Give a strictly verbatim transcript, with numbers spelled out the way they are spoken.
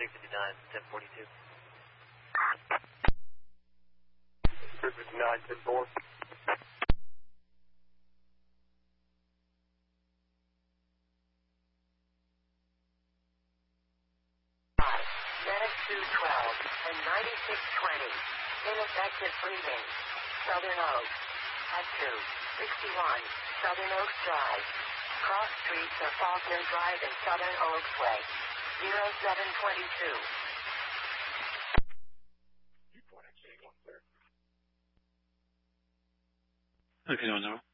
six fifty-nine, ten forty-two. three fifty-nine, ten four. Medic two twelve and ninety-six twenty. Ineffective breathing. Southern Oaks. At two sixty-one Southern Oaks Drive. Cross streets are Faulkner Drive and Southern Oaks Way. zero seven twenty-two. Okay, no, no.